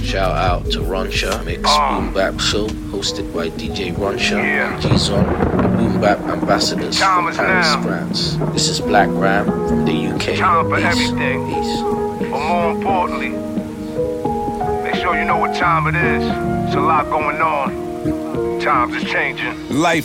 Shout out to Ronsha Mix Boom Bap Show, hosted by DJ Ronsha and G-Zone, the Boom Bap ambassadors from Paris, France. This is Black Ram from the UK. Time for everything. Peace. But more importantly, make sure you know what time it is. There's a lot going on. Times is changing. Life